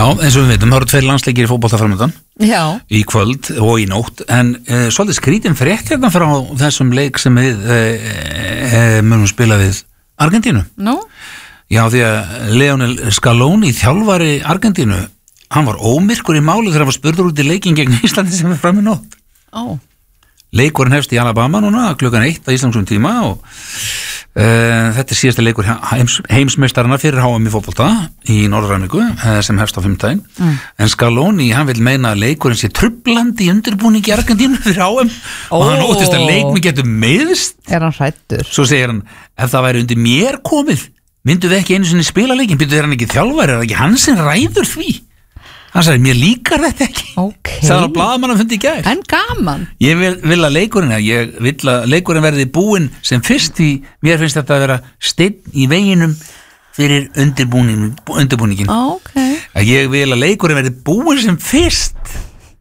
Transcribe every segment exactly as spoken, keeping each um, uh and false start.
Já, eins og við veitum, það eru tveir landsleikir í fótbolta framöndan Já. Í kvöld og í nótt En uh, svolítið skrítin frétt hérna frá þessum leik sem við uh, uh, munum spila við Argentínu Nú? Já, því að Lionel Scaloni, þjálfari Argentínu Hann var ómyrkur í máli þegar hann var spurður út í leikin gegn Íslandi sem er fram í nótt Ó Leikurinn hefst í Alabama núna klukkan eitt á íslenskum tíma og uh, þetta er síðasta leikur heims, heimsmeistarana fyrir H M í fótbolta í Norður-Ameríku uh, sem hefst á fimmtudaginn mm. en Scaloni, hann vil meina að leikurinn sé trublandi í undirbúningi Argentínu fyrir H M oh. og hann óttist að leikmi getur meiðst Er hann hrættur? Svo segir hann, ef það væri undir mér komið myndu við ekki einu sinni spila leikin myndu þeir hann ekki þjálfari, er ekki hann sem ræður því Hann sagði, mér líkar þetta ekki okay. Sagði hann blaðamann að fundi í gær En gaman Ég vil, vil að leikurinn Ég vil að leikurinn verði búinn sem fyrst Því mér finnst þetta að vera steinn í veginum Fyrir undirbúningin, undirbúningin. okay. Ég vil að leikurinn verði búinn sem fyrst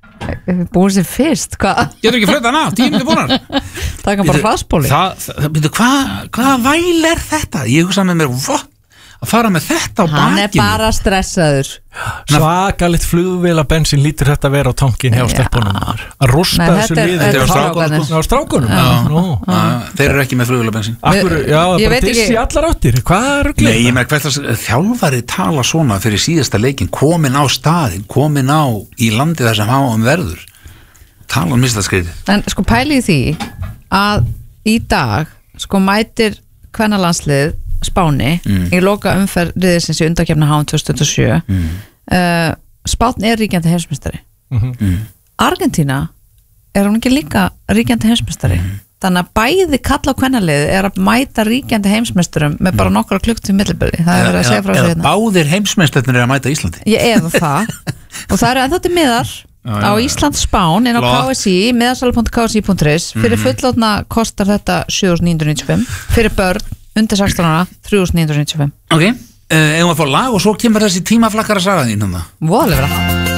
Búinn sem fyrst, hvað? Ég er ekki flöta hana, tíu minnir búnar Það kan bara hraðspóli Hvað hva væl er þetta? Ég hugsa með mér, what? Að fara með þetta á bakinu Hann er bara stressaður Svakalegt flugvéla bensin lítur þetta að vera á tankin hjá stelpunum að rústa þessu liði Þetta er strákunum, strákunum. Já. Nú, þeir eru ekki með flugvéla bensin Akkur, já, bara dissi allar áttir hvað er að Nei, ég með hvert að þjálfari tala svona fyrir síðasta leikin komin á staðin, komin á í landi þar sem hafa um verður tala um mistaskriði En sko pælið því að í dag sko mætir kvennalandslið Spáni mm. í loka umferð riðisins í undankeppni H M tvö þúsund og sjö mm. uh, Spánn er ríkjandi heimsmeistari mm-hmm. mm. Argentína er hún ekki líka ríkjandi heimsmeistari mm. þannig að bæði kalla á kvennalið er að mæta ríkjandi heimsmeisturum með bara nokkra klukkt í millibili það er verið að segja frá sig hérna báðir heimsmeistarnir er að mæta Íslandi ég eða það og það eru ennþá til miðar á Ísland Spán inn á K S I miðasala punktur k s i punktur is fyrir fullorðna kostar þetta sjö þúsund níu hundruð níutíu og fimm fyrir börn undir sextán ára þrjú þúsund níu hundruð níutíu og fimm Ok, uh, eigum að fá lag og svo kemur þessi tímaflakkara saga þín um það Voðalega